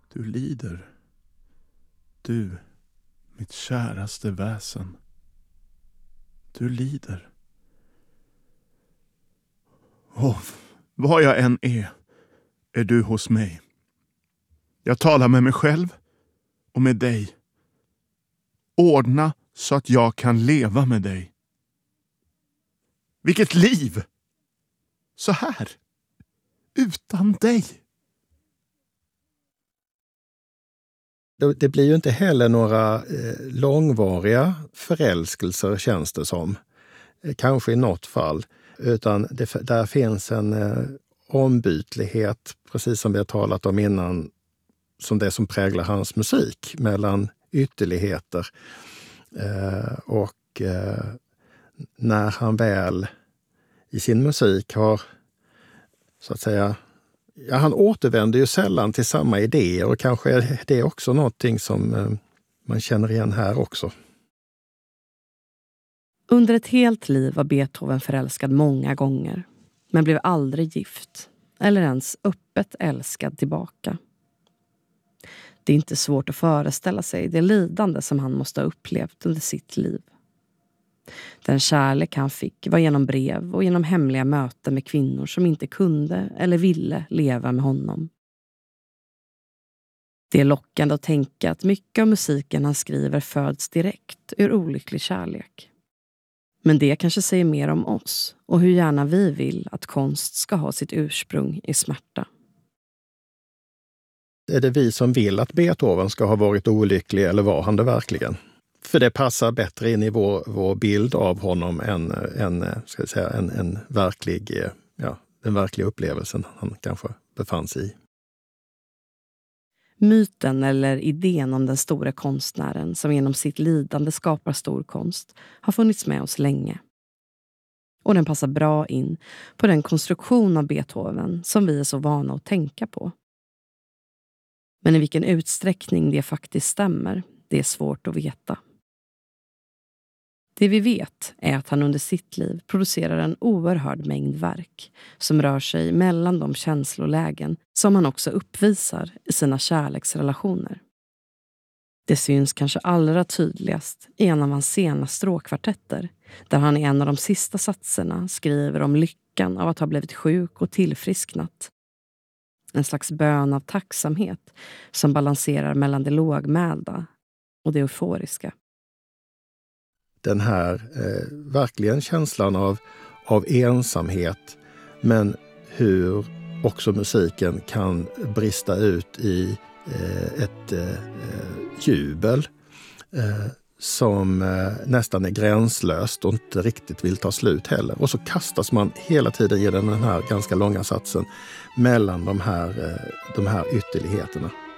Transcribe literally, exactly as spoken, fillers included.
Du lider. Du, mitt käraste väsen. Du lider. Och vad jag än är, är du hos mig. Jag talar med mig själv och med dig. Ordna så att jag kan leva med dig. Vilket liv! Så här. Utan dig. Det blir ju inte heller några eh, långvariga förälskelser, känns det som. Eh, kanske i något fall. Utan det, där finns en eh, ombytlighet, precis som vi har talat om innan, som det som präglar hans musik, mellan ytterligheter. Eh, och eh, när han väl i sin musik har, så att säga, ja, han återvänder ju sällan till samma idéer, och kanske är det också någonting som eh, man känner igen här också. Under ett helt liv var Beethoven förälskad många gånger, men blev aldrig gift eller ens öppet älskad tillbaka. Det är inte svårt att föreställa sig det lidande som han måste ha upplevt under sitt liv. Den kärlek han fick var genom brev och genom hemliga möten med kvinnor som inte kunde eller ville leva med honom. Det är lockande att tänka att mycket av musiken han skriver föds direkt ur olycklig kärlek. Men det kanske säger mer om oss och hur gärna vi vill att konst ska ha sitt ursprung i smärta. Är det vi som vill att Beethoven ska ha varit olycklig, eller var han det verkligen? För det passar bättre in i vår, vår bild av honom än, än, ska jag säga, en, en verklig, ja, den verkliga upplevelsen han kanske befann sig i. Myten eller idén om den stora konstnären som genom sitt lidande skapar stor konst har funnits med oss länge. Och den passar bra in på den konstruktion av Beethoven som vi är så vana att tänka på. Men i vilken utsträckning det faktiskt stämmer, det är svårt att veta. Det vi vet är att han under sitt liv producerar en oerhörd mängd verk som rör sig mellan de känslolägen som han också uppvisar i sina kärleksrelationer. Det syns kanske allra tydligast i en av hans sena stråkkvartetter, där han i en av de sista satserna skriver om lyckan av att ha blivit sjuk och tillfrisknat. En slags bön av tacksamhet som balanserar mellan det lågmälda och det euforiska. Den här eh, verkligen känslan av, av ensamhet, men hur också musiken kan brista ut i eh, ett eh, jubel eh, som eh, nästan är gränslöst och inte riktigt vill ta slut heller. Och så kastas man hela tiden genom den här ganska långa satsen mellan de här, eh, de här ytterligheterna.